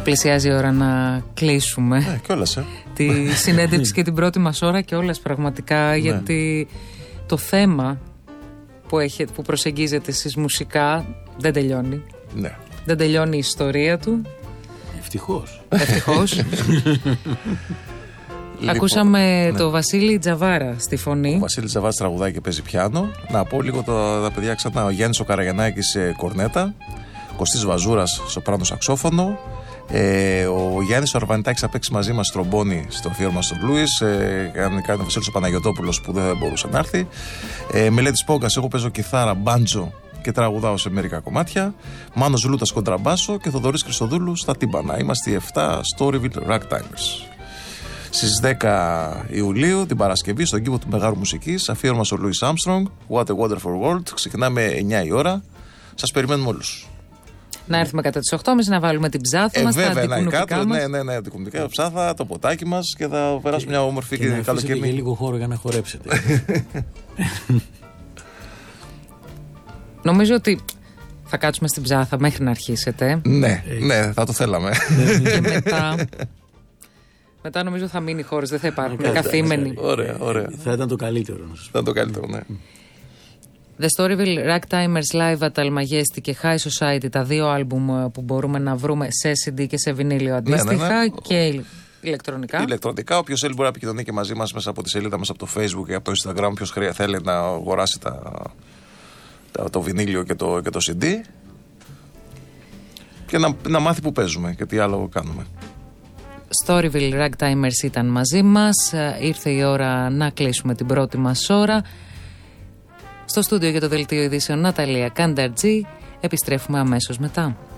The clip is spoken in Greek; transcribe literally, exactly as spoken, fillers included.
πλησιάζει η ώρα να κλείσουμε. Ε, κιόλας, ε. Τη συνέντευξη και την πρώτη μας ώρα και όλες πραγματικά, ναι. Γιατί το θέμα που, έχει, που προσεγγίζετε εσείς μουσικά δεν τελειώνει. Ναι. Δεν τελειώνει η ιστορία του. Ευτυχώς. Ευτυχώς. Λοιπόν, ακούσαμε ναι. το Βασίλη Τζαβάρα στη φωνή. Ο Βασίλης Τζαβάρας τραγουδάει και παίζει πιάνο. Να πω λίγο το, τα παιδιά ξανά. Ο Γιάννης ο Καραγιαννάκης σε κορνέτα. Κωστής Βαζούρας σοπράνο σαξόφωνο. Ε, ο Γιάννης ο Αρβανιτάκης θα παίξει μαζί μας τρομπόνι στο αφιέρωμα στο Blues. Ε, κάνει, κάνει ο Βασίλης ο Παναγιωτόπουλος που δεν μπορούσε να έρθει. Ε, Μελέτης Πόγκας, εγώ παίζω κιθάρα, μπάντζο και τραγουδάω σε μερικά κομμάτια. Μάνος Λούτας κοντραμπάσο και Θοδωρής Χριστοδούλου στα τύμπανα. Είμαστε οι εφτά Storyville Ragtimers. Στις δέκα Ιουλίου, την Παρασκευή, στον κήπο του Μεγάρου Μουσικής, αφιέρωμα στο Louis Armstrong, What a Wonderful World. Ξεκινάμε εννιά η ώρα. Σας περιμένουμε όλους. Να έρθουμε κατά τις οκτώ, να βάλουμε την ψάθα ε, μας, βέβαια, τα αντικοινωνικά μας. Ναι, ναι, ναι, αντικοινωνικά ψάθα, το ποτάκι μας και θα περάσουμε μια όμορφη και, και καλοκαιρινή. Και λίγο χώρο για να χορέψετε. Νομίζω ότι θα κάτσουμε στην ψάθα μέχρι να αρχίσετε. Ναι, ναι, θα το θέλαμε. Και μετά... Μετά νομίζω θα μείνει χώρος, δεν θα υπάρχουν καθήμενοι. Ωραία, ωραία. Θα ήταν το καλύτερο. Θα ήταν το καλύτερο, ναι. The Storyville Ragtimers Live at Almagesti και High Society, τα δύο άλμπουμ που μπορούμε να βρούμε σε σι ντι και σε βινίλιο αντίστοιχα, ναι, ναι, ναι. Και ηλεκτρονικά. Ηλεκτρονικά, όποιος θέλει μπορεί να επικοινωνεί και μαζί μας μέσα από τη σελίδα μας, από το Facebook και από το Instagram. Όποιος θέλει να αγοράσει τα, τα, το βινίλιο και το, και το σι ντι και να, να μάθει που παίζουμε και τι άλλο κάνουμε. Storyville Ragtimers ήταν μαζί μας. Ήρθε η ώρα να κλείσουμε την πρώτη μας ώρα. Στο στούντιο για το δελτίο ειδήσεων Ναταλία Κανταρτζή. Επιστρέφουμε αμέσως μετά.